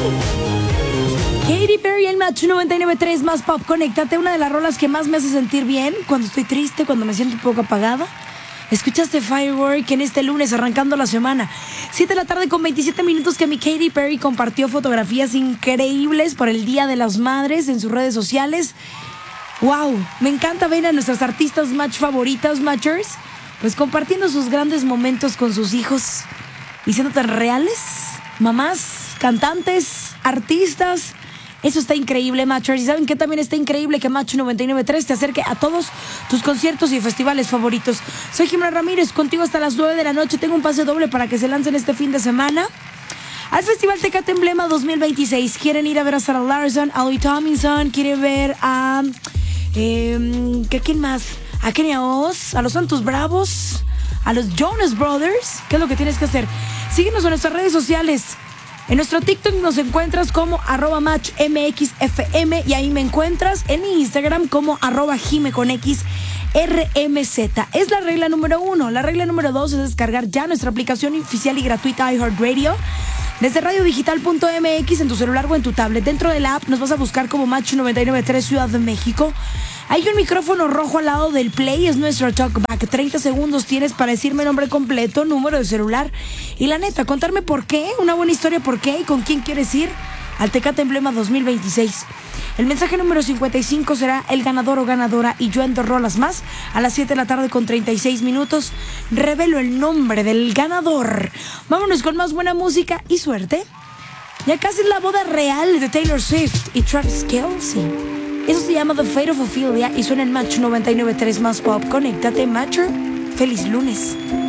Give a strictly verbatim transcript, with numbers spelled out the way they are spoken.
Katy Perry, el Match noventa y nueve punto tres más pop. Conéctate, una de las rolas que más me hace sentir bien cuando estoy triste, cuando me siento un poco apagada. Escuchaste Firework en este lunes arrancando la semana. siete de la tarde con veintisiete minutos que mi Katy Perry compartió fotografías increíbles por el Día de las Madres en sus redes sociales. Wow, me encanta ver a nuestras artistas Match favoritas, Matchers, pues compartiendo sus grandes momentos con sus hijos y siendo tan reales. Mamás, cantantes, artistas. Eso está increíble, Matchers. ¿Y saben qué también está increíble? Que Match noventa y nueve punto tres te acerque a todos tus conciertos y festivales favoritos. Soy Jimena Ramírez, contigo hasta las nueve de la noche. Tengo un pase doble para que se lancen este fin de semana al Festival Tecate Emblema dos mil veintiséis. ¿Quieren ir a ver a Sarah Larson, a Louis Tomlinson? ¿Quieren ver a... Eh, ¿qué, ¿Quién más? A Kenia Oz, a los Santos Bravos, a los Jonas Brothers. ¿Qué es lo que tienes que hacer? Síguenos en nuestras redes sociales. En nuestro TikTok nos encuentras como arroba matchmxfm y ahí me encuentras en mi Instagram como arroba jime con x rmz. Es la regla número uno. La regla número dos es descargar ya nuestra aplicación oficial y gratuita iHeartRadio desde radio digital punto m x en tu celular o en tu tablet. Dentro de la app nos vas a buscar como Match noventa y nueve punto tres Ciudad de México. Hay un micrófono rojo al lado del play, es nuestro talkback. treinta segundos tienes para decirme nombre completo, número de celular y la neta, contarme por qué, una buena historia por qué y con quién quieres ir al Tecate Emblema dos mil veintiséis. El mensaje número cincuenta y cinco será el ganador o ganadora y yo en dos rolas más. A las siete de la tarde con treinta y seis minutos revelo el nombre del ganador. Vámonos con más buena música y suerte. Ya casi es la boda real de Taylor Swift y Travis Kelce. Eso se llama The Fate of Ophelia y suena en Match noventa y nueve punto tres más pop. Conéctate, Matcher. Feliz lunes.